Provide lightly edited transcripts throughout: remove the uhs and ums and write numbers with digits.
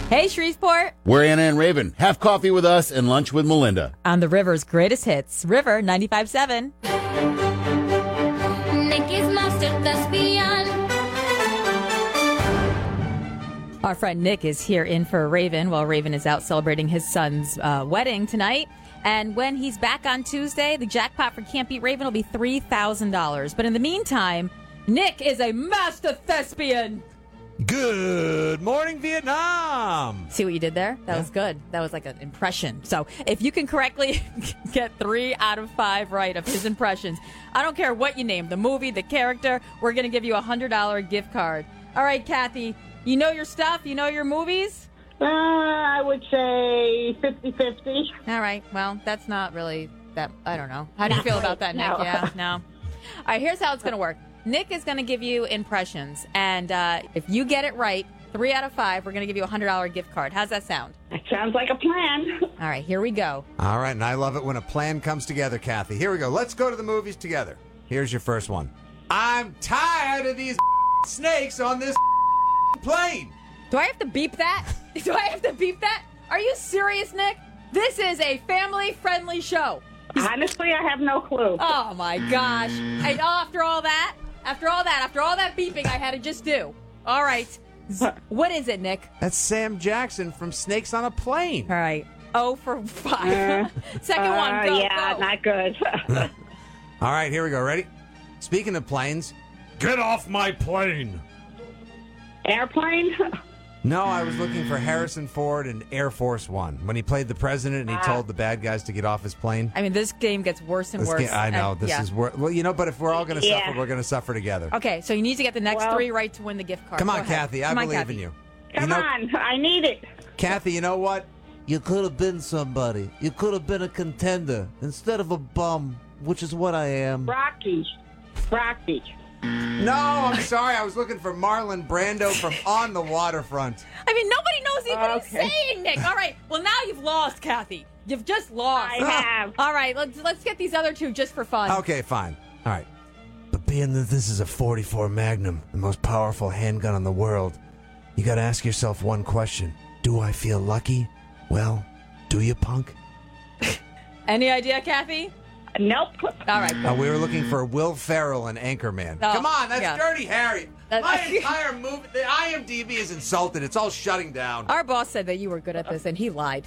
Hey, Shreveport. We're Anna and Raven. Have coffee with us and lunch with Melinda. On the River's greatest hits, River 95.7. Nikki's Master Thespian. Our friend Nick is here in for Raven while Raven is out celebrating his son's wedding tonight. And when he's back on Tuesday, the jackpot for Can't Beat Raven will be $3,000. But in the meantime, Nick is a master thespian. Good morning, Vietnam. See what you did there? That was good. That was like an impression. So if you can correctly get 3 out of 5 right of his impressions, I don't care what you name, the movie, the character, we're going to give you a $100 gift card. All right, Kathy, you know your stuff? You know your movies? I would say 50-50. All right. Well, that's not really that. I don't know. How do you feel about that, Nick? No. Yeah, no. All right, here's how it's going to work. Nick is going to give you impressions, and if you get it right, 3 out of 5, we're going to give you a $100 gift card. How's that sound? That sounds like a plan. All right, here we go. All right, and I love it when a plan comes together, Kathy. Here we go. Let's go to the movies together. Here's your first one. I'm tired of these snakes on this plane. Do I have to beep that? Do I have to beep that? Are you serious, Nick? This is a family-friendly show. Honestly, I have no clue. Oh, my gosh. And after all that beeping I had to just do. All right. What is it, Nick? That's Sam Jackson from Snakes on a Plane. All right. 0 for 5. Second one, go, yeah, go. not good. All right, here we go. Ready? Speaking of planes. Get off my plane! Airplane? No, I was looking for Harrison Ford in Air Force One when he played the president and he told the bad guys to get off his plane. I mean, this game gets worse and worse. I know. And- This yeah. is worse. Well, you know, but if we're all going to Yeah. suffer, we're going to suffer together. Okay, so you need to get the next 3 right to win the gift card. Come Go on, ahead. Kathy. I Come on, believe Kathy. in you. Come on, I need it. Kathy, you know what? You could have been somebody. You could have been a contender instead of a bum, which is what I am. Rocky. No, I'm sorry. I was looking for Marlon Brando from On the Waterfront. I mean, nobody knows even what he's Okay. saying, Nick. All right. Well, now you've lost, Kathy. You've just lost. I have. All right. Let's get these other 2 just for fun. Okay, fine. All right. But being that this is a 44 Magnum, The most powerful handgun in the world. You got to ask yourself one question. Do I feel lucky? Well, do you, punk? Any idea, Kathy? Nope. All right. We were looking for Will Ferrell and Anchorman. Oh, Come on, that's yeah. Dirty Harry. That- My entire movie, the IMDb is insulted. It's all shutting down. Our boss said that you were good at this, and he lied.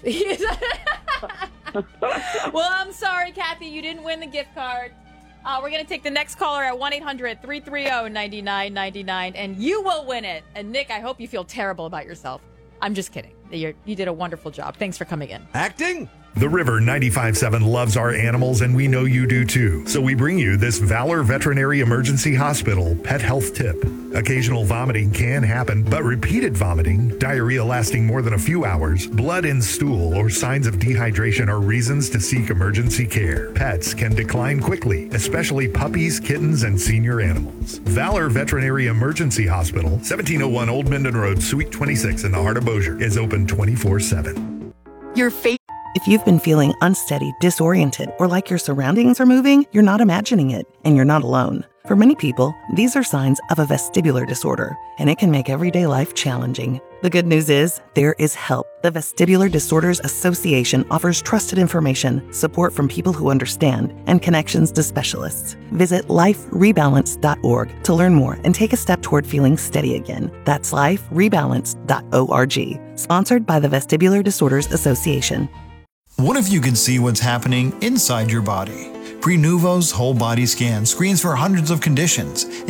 Well, I'm sorry, Kathy. You didn't win the gift card. We're going to take the next caller at 1-800-330-9999, and you will win it. And, Nick, I hope you feel terrible about yourself. I'm just kidding. You did a wonderful job. Thanks for coming in. Acting? The River 95.7 loves our animals, and we know you do too. So we bring you this Valor Veterinary Emergency Hospital pet health tip. Occasional vomiting can happen, but repeated vomiting, diarrhea lasting more than a few hours, blood in stool, or signs of dehydration are reasons to seek emergency care. Pets can decline quickly, especially puppies, kittens, and senior animals. Valor Veterinary Emergency Hospital, 1701 Old Minden Road, Suite 26 in the heart of Bossier, is open 24/7. Your fate. If you've been feeling unsteady, disoriented, or like your surroundings are moving, you're not imagining it, and you're not alone. For many people, these are signs of a vestibular disorder, and it can make everyday life challenging. The good news is, there is help. The Vestibular Disorders Association offers trusted information, support from people who understand, and connections to specialists. Visit liferebalance.org to learn more and take a step toward feeling steady again. That's liferebalance.org. Sponsored by the Vestibular Disorders Association. What if you could see what's happening inside your body? Prenuvo's whole body scan screens for hundreds of conditions,